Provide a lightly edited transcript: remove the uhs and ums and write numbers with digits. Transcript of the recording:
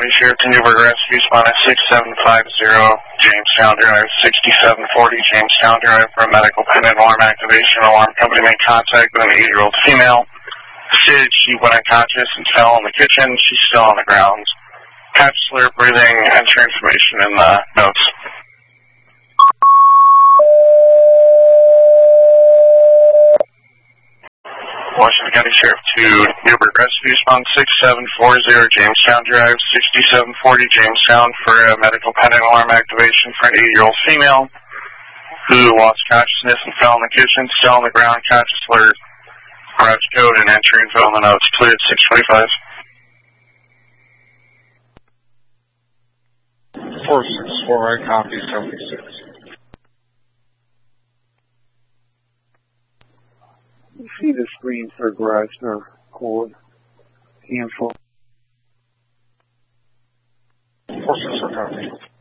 County Sheriff to Newburgh Rescue, respond at 6750 Jamestown Drive, 6740 Jamestown Drive for a medical pendant alarm activation. Alarm company made contact with an 8-year-old female. Stated she went unconscious and fell in the kitchen. She's still on the ground. Conscious, alert, breathing, enter information in the notes. Washington County Sheriff to Newburgh Rescue, respond 6740 Jamestown Drive, 6740 Jamestown for a medical pendant alarm activation for an 8-year-old female who lost consciousness and fell in the kitchen, still on the ground, conscious, alert, garage code, and entry info on the notes. Cleared 625. 464, I copy 76. See the screen for garage door code info. 464 copy.